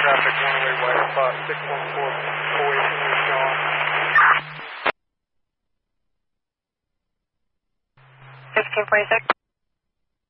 traffic, one-way white spot, 614, away from you, Sean. 1546.